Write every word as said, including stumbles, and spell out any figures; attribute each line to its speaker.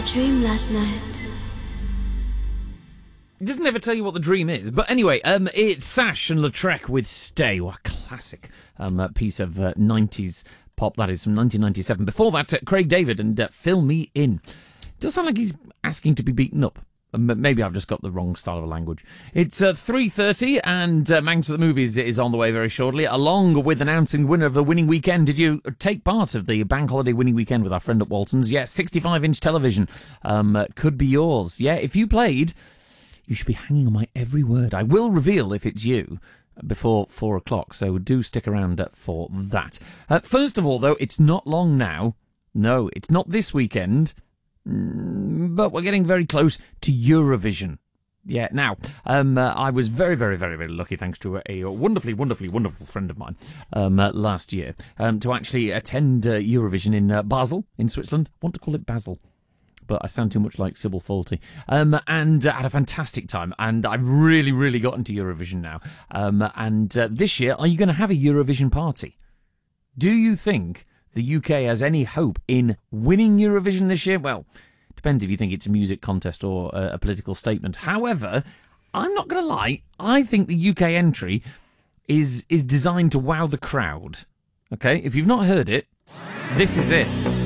Speaker 1: a dream last night.
Speaker 2: It doesn't ever tell you what the dream is. But anyway, um, it's Sash and Lautrec with Stay. What a classic um, uh, piece of uh, nineties pop that is from nineteen ninety-seven. Before that, uh, Craig David and uh, Fill Me In. It does sound like he's asking to be beaten up. Maybe I've just got the wrong style of language. It's uh, three thirty and uh, Manx of the Movies is on the way very shortly, along with announcing the winner of the winning weekend. Did you take part of the bank holiday winning weekend with our friend at Walton's? Yeah, sixty-five inch television um, uh, could be yours. Yeah, if you played, you should be hanging on my every word. I will reveal if it's you before four o'clock, so do stick around uh, for that. Uh, first of all, though, it's not long now. No, it's not this weekend. But we're getting very close to Eurovision. Yeah, now, um, uh, I was very, very, very, very lucky, thanks to a, a wonderfully, wonderfully, wonderful friend of mine um, uh, last year, um, to actually attend uh, Eurovision in uh, Basel, in Switzerland. I want to call it Basel, but I sound too much like Sybil Fawlty. Um, and uh, had a fantastic time, and I've really, really got into Eurovision now. Um, and uh, this year, are you going to have a Eurovision party? Do you think the U K has any hope in winning Eurovision this year? Well, depends if you think it's a music contest or a, a political statement. However, I'm not going to lie, I think the U K entry is is designed to wow the crowd. Okay, if you've not heard it, this is it.